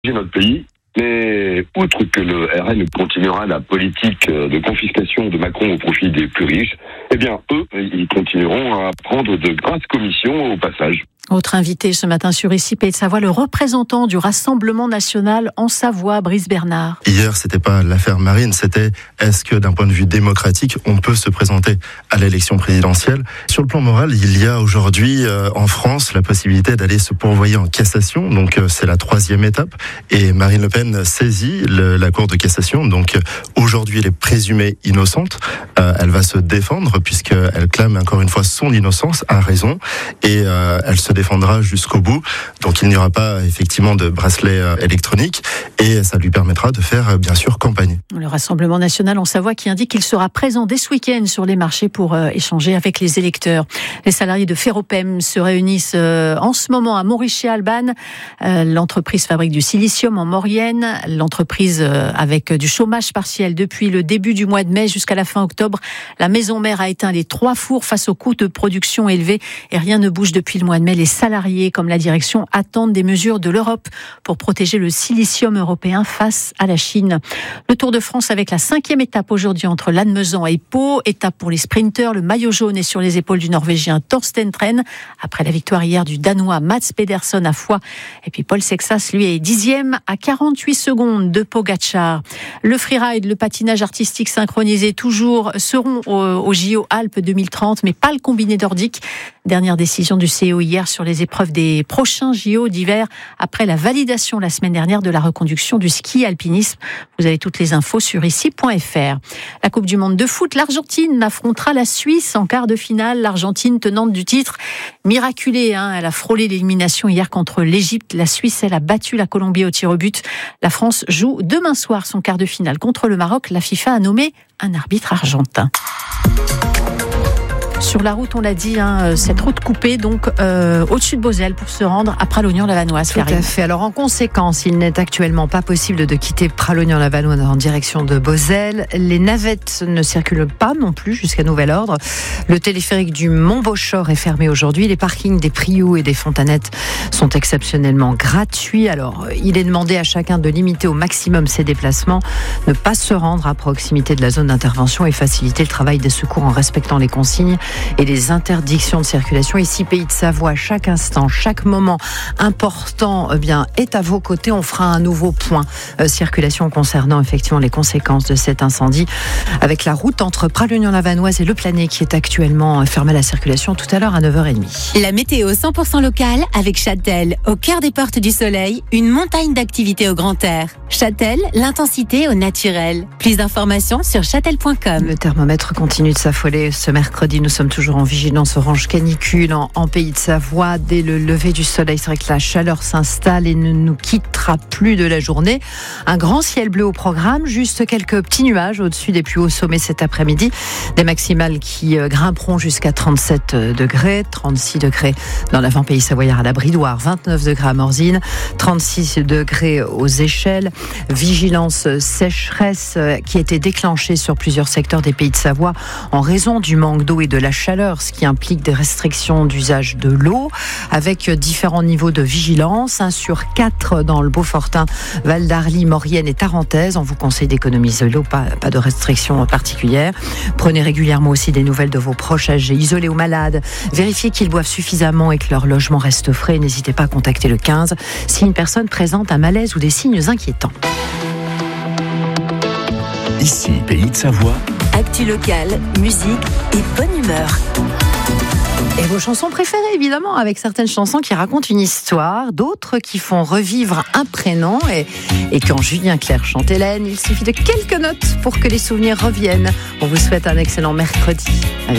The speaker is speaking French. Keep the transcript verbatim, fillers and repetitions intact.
notre pays. Mais outre que le R N continuera la politique de confiscation de Macron au profit des plus riches, eh bien, eux, ils continueront à prendre de grasses commissions au passage. Autre invité ce matin sur Ici Pays de Savoie, le représentant du Rassemblement national en Savoie, Brice Bernard. Hier, c'était pas l'affaire Marine, c'était est-ce que d'un point de vue démocratique, on peut se présenter à l'élection présidentielle. Sur le plan moral, il y a aujourd'hui euh, en France la possibilité d'aller se pourvoyer en cassation, donc euh, c'est la troisième étape. Et Marine Le Pen saisit le, la Cour de cassation, donc euh, aujourd'hui elle est présumée innocente. Euh, elle va se défendre puisqu'elle clame encore une fois son innocence à raison et euh, elle se défendra jusqu'au bout. Donc il n'y aura pas effectivement de bracelet euh, électronique et ça lui permettra de faire euh, bien sûr campagne. Le Rassemblement national en Savoie qui indique qu'il sera présent dès ce week-end sur les marchés pour euh, échanger avec les électeurs. Les salariés de Ferropem se réunissent euh, en ce moment à Montrichet-Albanne. Euh, l'entreprise fabrique du silicium en Maurienne. L'entreprise euh, avec du chômage partiel depuis le début du mois de mai jusqu'à la fin octobre. La maison mère a éteint les trois fours face aux coûts de production élevés et rien ne bouge depuis le mois de mai. Les salariés, comme la direction, attendent des mesures de l'Europe pour protéger le silicium européen face à la Chine. Le Tour de France avec la cinquième étape aujourd'hui entre Lannemezan et Pau. Étape pour les sprinteurs. Le maillot jaune est sur les épaules du Norvégien Thorsten Tren. Après la victoire hier du Danois Mats Pedersen à Foix. Et puis Paul Sexas, lui, est dixième à quarante-huit secondes de Pogacar. Le freeride, le patinage artistique synchronisé toujours seront au, au J O Alpes deux mille trente, mais pas le combiné nordique. Dernière décision du C E O hier sur les épreuves des prochains J O d'hiver après la validation la semaine dernière de la reconduction du ski alpinisme. Vous avez toutes les infos sur ici point f r. La Coupe du monde de foot, l'Argentine affrontera la Suisse en quart de finale. L'Argentine tenante du titre, miraculée, hein, elle a frôlé l'élimination hier contre l'Égypte. La Suisse, elle a battu la Colombie au tir au but. La France joue demain soir son quart de finale contre le Maroc. La FIFA a nommé un arbitre argentin. Sur la route, on l'a dit, hein, cette route coupée, donc euh, au-dessus de Beauzelle pour se rendre à Pralognan-Lavanoise. Tout à fait. Alors en conséquence, il n'est actuellement pas possible de quitter Pralognan-Lavanoise en direction de Beauzelle. Les navettes ne circulent pas non plus jusqu'à nouvel ordre. Le téléphérique du Mont-Bochor est fermé aujourd'hui. Les parkings des Prioux et des Fontanettes sont exceptionnellement gratuits. Alors il est demandé à chacun de limiter au maximum ses déplacements, ne pas se rendre à proximité de la zone d'intervention et faciliter le travail des secours en respectant les consignes et les interdictions de circulation. Ici, Pays de Savoie, chaque instant, chaque moment important eh bien, est à vos côtés. On fera un nouveau point euh, circulation concernant effectivement les conséquences de cet incendie avec la route entre Pralognan-Lavanoise et Le Planet qui est actuellement fermée à la circulation tout à l'heure à neuf heures trente. La météo cent pour cent locale avec Châtel. Au cœur des portes du soleil, une montagne d'activités au grand air. Châtel, l'intensité au naturel. Plus d'informations sur châtel point com. Le thermomètre continue de s'affoler ce mercredi. Nous sommes toujours en vigilance orange canicule en, en Pays de Savoie. Dès le lever du soleil, c'est vrai que la chaleur s'installe et ne nous quittera plus de la journée. Un grand ciel bleu au programme, juste quelques petits nuages au-dessus des plus hauts sommets cet après-midi. Des maximales qui euh, grimperont jusqu'à trente-sept degrés, trente-six degrés dans l'avant Pays savoyard à la Bridoire, vingt-neuf degrés à Morzine, trente-six degrés aux Échelles. Vigilance sécheresse qui a été déclenchée sur plusieurs secteurs des Pays de Savoie en raison du manque d'eau et de la chaleur, ce qui implique des restrictions d'usage de l'eau avec différents niveaux de vigilance. Un sur quatre dans le Beaufortin, Val d'Arly, Maurienne et Tarentaise. On vous conseille d'économiser l'eau, pas, pas de restrictions particulières. Prenez régulièrement aussi des nouvelles de vos proches âgés, isolés ou malades. Vérifiez qu'ils boivent suffisamment et que leur logement reste frais. N'hésitez pas à contacter le quinze si une personne présente un malaise ou des signes inquiétants. Ici, Pays de Savoie. Actu locale, musique et bonne humeur. Et vos chansons préférées, évidemment, avec certaines chansons qui racontent une histoire, d'autres qui font revivre un prénom. Et, et quand Julien Clerc chante Hélène, il suffit de quelques notes pour que les souvenirs reviennent. On vous souhaite un excellent mercredi. Avec